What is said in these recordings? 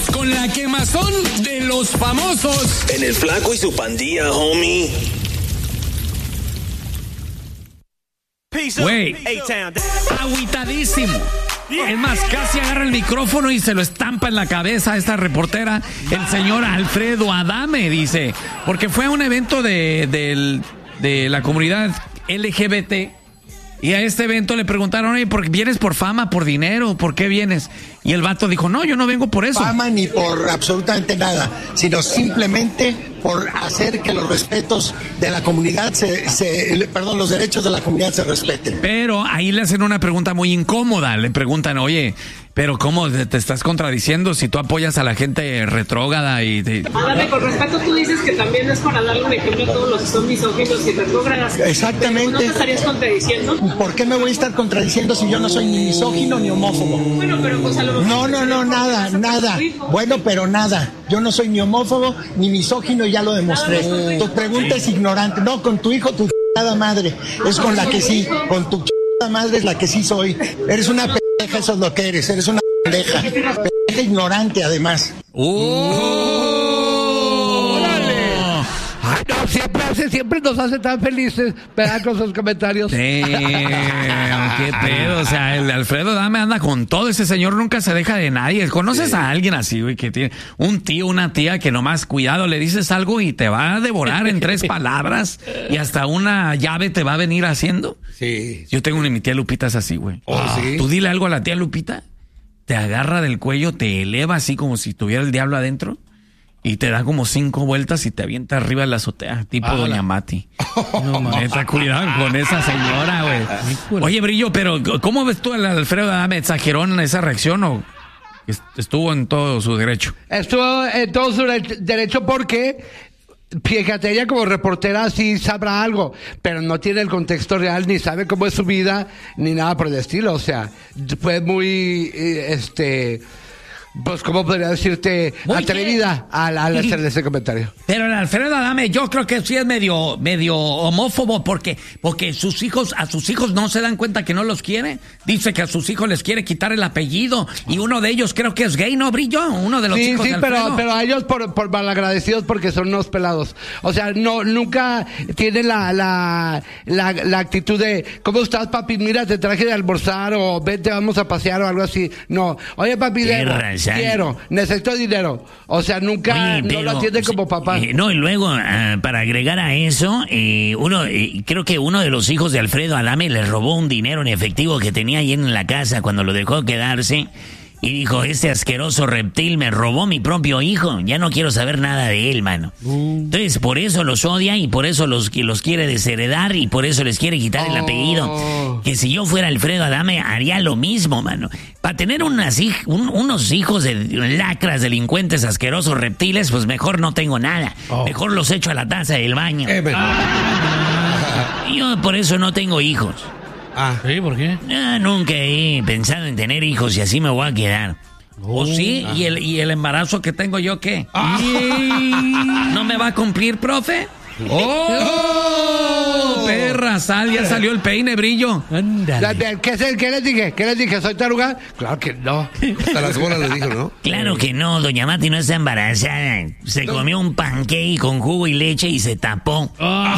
con la quemazón de los famosos. En el Flaco y su Pandilla, homie. Güey, agüitadísimo. Es más, casi agarra el micrófono y se lo estampa en la cabeza a esta reportera, el señor Alfredo Adame, dice. Porque fue a un evento de la comunidad LGBT. Y a este evento le preguntaron, oye, ¿vienes por fama, por dinero? ¿Por qué vienes? Y el vato dijo, no, yo no vengo por eso. Fama ni por absolutamente nada, sino simplemente por hacer que los respetos de la comunidad los derechos de la comunidad se respeten. Pero ahí le hacen una pregunta muy incómoda. Le preguntan, oye, pero ¿cómo te estás contradiciendo si tú apoyas a la gente retrógrada y Adame, con respeto, tú dices que también es para darle un ejemplo a todos los que son misóginos y retrógradas. Exactamente. ¿No te estarías contradiciendo? ¿Por qué me voy a estar contradiciendo si yo no soy ni misógino ni homófobo? Bueno, pero pues a lo mejor... No, nada. Bueno, pero nada. Yo no soy ni homófobo ni misógino y ya lo demostré. Tu pregunta es ignorante. No, con tu hijo, tu chingada madre. Es con la que sí. Con tu chingada madre es la que sí soy. Eres una pendeja, eso es lo que eres. Eres una pendeja. Pendeja ignorante, además. Ay, no, siempre nos hace tan felices, ¿verdad? Con sus comentarios. Qué pedo, o sea, el Alfredo Adame anda con todo, ese señor nunca se deja de nadie. ¿Conoces a alguien así, güey, que tiene un tío, una tía que nomás, cuidado, le dices algo y te va a devorar en 3 palabras y hasta una llave te va a venir haciendo? Sí. Yo tengo mi tía Lupita es así, güey. ¿Sí? Tú dile algo a la tía Lupita, te agarra del cuello, te eleva así como si tuviera el diablo adentro. Y te da como 5 vueltas y te avienta arriba de la azotea, tipo Doña Mati. No, neta, cuidado con esa señora, güey. Oye, Brillo, pero ¿cómo ves tú al Alfredo Adame? ¿Exageró en esa reacción o estuvo en todo su derecho? Estuvo en todo su derecho porque, fíjate, ella como reportera sí sabrá algo, pero no tiene el contexto real, ni sabe cómo es su vida, ni nada por el estilo. O sea, fue muy, pues, ¿cómo podría decirte? Muy atrevida al hacerle ese comentario. Pero el Alfredo Adame, yo creo que sí es medio homófobo porque a sus hijos no se dan cuenta que no los quiere. Dice que a sus hijos les quiere quitar el apellido y uno de ellos creo que es gay, ¿no, Brillo? Uno de los hijos de Alfredo. Sí, pero a ellos por malagradecidos porque son unos pelados. O sea, nunca tienen la actitud de, ¿cómo estás, papi? Mira, te traje de almorzar o vete, vamos a pasear o algo así. No. Oye, papi, necesito dinero. O sea, nunca no lo atiende como papá. No, y luego, para agregar a eso, creo que uno de los hijos de Alfredo Adame le robó un dinero en efectivo que tenía ahí en la casa cuando lo dejó quedarse. Y dijo, este asqueroso reptil me robó mi propio hijo. Ya no quiero saber nada de él, mano. Entonces, por eso los odia y por eso los quiere desheredar y por eso les quiere quitar el apellido. Que si yo fuera Alfredo Adame, haría lo mismo, mano. Para tener unos hijos de lacras, delincuentes, asquerosos reptiles, pues mejor no tengo nada. Mejor los echo a la taza del baño. Yo por eso no tengo hijos. ¿Sí? ¿Por qué? Nunca he pensado en tener hijos y así me voy a quedar. ¿O sí? ¿Y el embarazo que tengo yo qué? ¿No me va a cumplir, profe? Perra, ya salió el peine, Brillo. ¿Qué les dije? ¿Qué les dije? ¿Soy taruga? Claro que no. Hasta las bolas les dijo, ¿no? Claro que no, doña Mati no está embarazada. Se comió un pancake con jugo y leche y se tapó.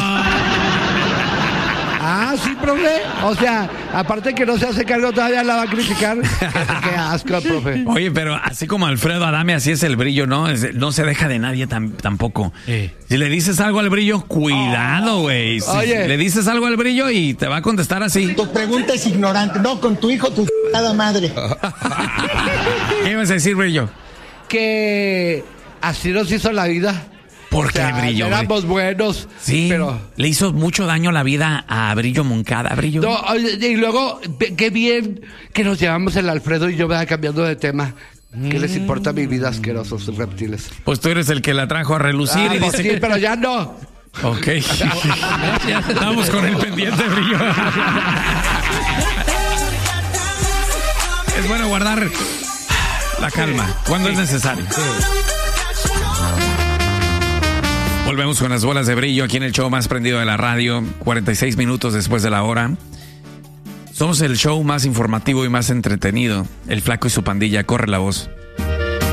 Sí, profe. O sea, aparte que no se hace cargo, todavía la va a criticar. Qué asco, profe. Oye, pero así como Alfredo Adame, así es el Brillo, ¿no? No se deja de nadie tampoco. Si le dices algo al Brillo, cuidado, güey. Le dices algo al Brillo y te va a contestar así. Tu pregunta es ignorante. No, con tu hijo, tu chingada madre. ¿Qué ibas a decir, Brillo? Que así nos hizo la vida. ¿Por qué, Brillo? Éramos buenos. Sí, pero le hizo mucho daño la vida a Brillo Moncada, Brillo. No, y luego, qué bien que nos llevamos el Alfredo y yo me cambiando de tema. ¿Qué les importa mi vida, asquerosos reptiles? Pues tú eres el que la trajo a relucir. Y pues dice sí, que... pero ya no. Ok. Ya estamos con el pendiente, Brillo. Es bueno guardar la calma cuando es necesario. Volvemos con las bolas de Brillo aquí en el show más prendido de la radio, 46 minutos después de la hora. Somos el show más informativo y más entretenido. El Flaco y su Pandilla, corre la voz.